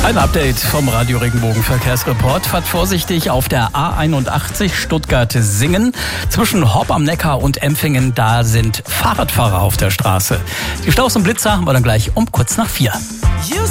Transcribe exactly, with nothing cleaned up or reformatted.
Ein Update vom Radio Regenbogen Verkehrsreport. Fahrt vorsichtig auf der A einundachtzig Stuttgart-Singen. Zwischen Horb am Neckar und Empfingen, da sind Fahrradfahrer auf der Straße. Die Staus und Blitzer haben wir dann gleich um kurz nach vier.